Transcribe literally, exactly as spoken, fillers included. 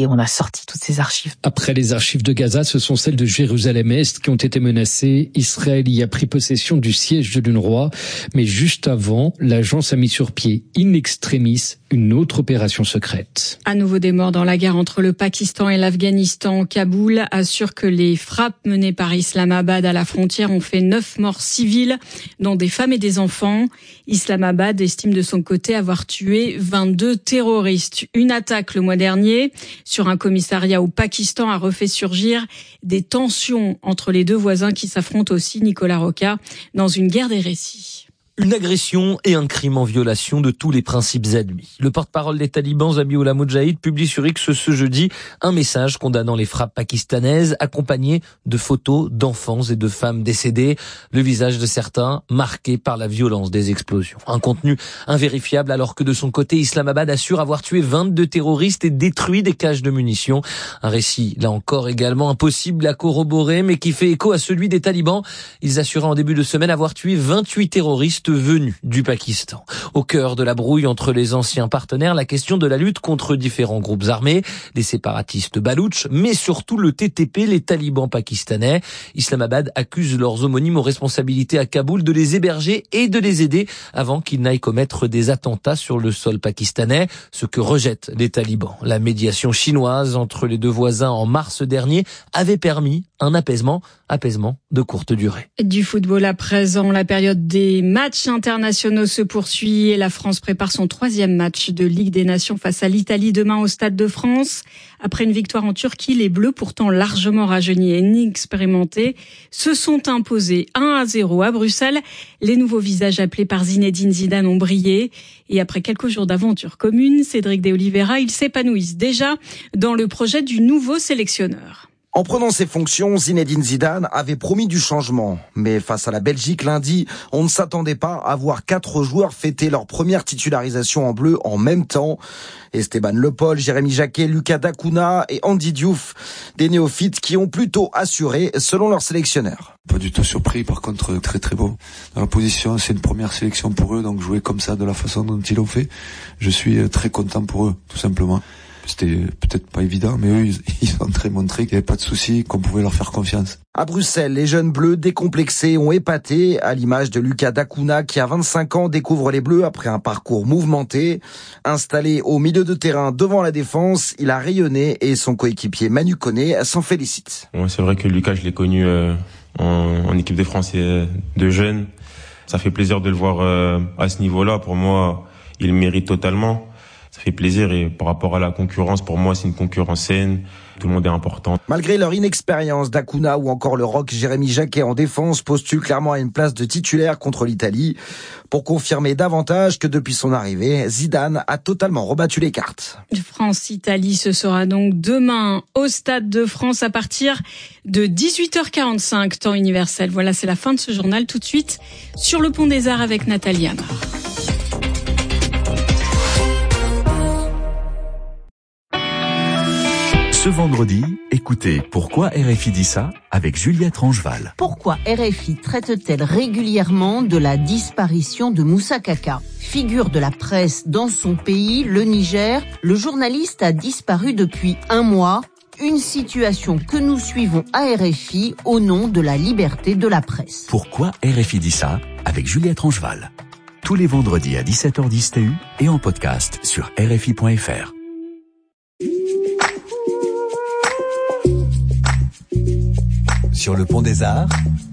et on a sorti toutes ces archives. Après les archives de Gaza, ce sont celles de Jérusalem-Est qui ont été menacées. Israël y a pris possession du siège de l'UNRWA. Mais juste avant, l'agence a mis sur pied in extremis une autre opération secrète. À nouveau des morts dans la guerre entre le Pakistan et l'Afghanistan. Kaboul assure que les frappes menées par Islamabad à la frontière ont fait neuf morts civiles, dont des femmes et des enfants. Islamabad estime de son côté avoir tué vingt-deux terroristes. Une attaque le mois dernier sur un commissariat au Pakistan a refait surgir des tensions entre les deux voisins qui s'affrontent aussi, Nicolas Roca, dans une guerre des récits. Une agression et un crime en violation de tous les principes admis. Le porte-parole des talibans, Zabiullah Mujahid, publie sur X ce jeudi un message condamnant les frappes pakistanaises, accompagné de photos d'enfants et de femmes décédées, le visage de certains marqué par la violence des explosions. Un contenu invérifiable alors que de son côté, Islamabad assure avoir tué vingt-deux terroristes et détruit des caches de munitions. Un récit, là encore, également impossible à corroborer, mais qui fait écho à celui des talibans. Ils assuraient en début de semaine avoir tué vingt-huit terroristes venus du Pakistan. Au cœur de la brouille entre les anciens partenaires, la question de la lutte contre différents groupes armés, les séparatistes baloutches, mais surtout le T T P, les talibans pakistanais. Islamabad accuse leurs homonymes aux responsabilités à Kaboul de les héberger et de les aider avant qu'ils n'aillent commettre des attentats sur le sol pakistanais, ce que rejettent les talibans. La médiation chinoise entre les deux voisins en mars dernier avait permis un apaisement, apaisement de courte durée. Du football à présent, la période des matchs internationaux se poursuit et la France prépare son troisième match de Ligue des Nations face à l'Italie demain au Stade de France. Après une victoire en Turquie, les Bleus, pourtant largement rajeunis et inexpérimentés, se sont imposés un à zéro à Bruxelles. Les nouveaux visages appelés par Zinedine Zidane ont brillé. Et après quelques jours d'aventure commune, Cédric de Oliveira, ils s'épanouissent déjà dans le projet du nouveau sélectionneur. En prenant ses fonctions, Zinedine Zidane avait promis du changement. Mais face à la Belgique lundi, on ne s'attendait pas à voir quatre joueurs fêter leur première titularisation en bleu en même temps. Esteban Le Paul, Jérémy Jacquet, Lucas Dacuna et Andy Diouf, des néophytes qui ont plutôt assuré selon leur sélectionneur. Pas du tout surpris, par contre très très beau. Dans la position, c'est une première sélection pour eux, donc jouer comme ça de la façon dont ils l'ont fait, je suis très content pour eux, tout simplement. C'était peut-être pas évident, mais eux, ils ont très montré qu'il n'y avait pas de souci, qu'on pouvait leur faire confiance. À Bruxelles, les jeunes bleus décomplexés ont épaté, à l'image de Lucas Dacuna, qui à vingt-cinq ans découvre les Bleus après un parcours mouvementé. Installé au milieu de terrain devant la défense, il a rayonné et son coéquipier Manu Koné s'en félicite. Ouais, c'est vrai que Lucas, je l'ai connu euh, en, en équipe de France euh, de jeunes. Ça fait plaisir de le voir euh, à ce niveau-là. Pour moi, il le mérite totalement. Ça fait plaisir et par rapport à la concurrence, pour moi, c'est une concurrence saine. Tout le monde est important. Malgré leur inexpérience, Dacuna ou encore le rock Jérémy Jacquet en défense postulent clairement à une place de titulaire contre l'Italie pour confirmer davantage que depuis son arrivée, Zidane a totalement rebattu les cartes. France-Italie, ce sera donc demain au Stade de France à partir de dix-huit heures quarante-cinq, temps universel. Voilà, c'est la fin de ce journal. Tout de suite, sur le Pont des Arts avec Nathalie Amar. Ce vendredi, écoutez Pourquoi R F I dit ça avec Juliette Rangeval. Pourquoi R F I traite-t-elle régulièrement de la disparition de Moussa Kaka ? Figure de la presse dans son pays, le Niger, le journaliste a disparu depuis un mois. Une situation que nous suivons à R F I au nom de la liberté de la presse. Pourquoi R F I dit ça avec Juliette Rangeval. Tous les vendredis à dix-sept heures dix T U et en podcast sur R F I point F R. Sur le Pont des Arts,